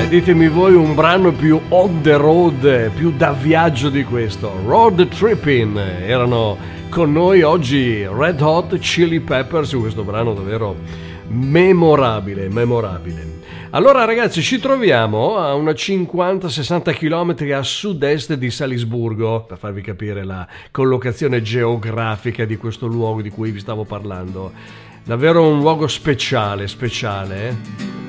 Ditemi voi un brano più on the road, più da viaggio di questo. Road Trippin' erano con noi oggi Red Hot Chili Peppers, questo brano davvero memorabile. Allora ragazzi, ci troviamo a una 50-60 km a sud-est di Salisburgo, per farvi capire la collocazione geografica di questo luogo di cui vi stavo parlando. Davvero un luogo speciale.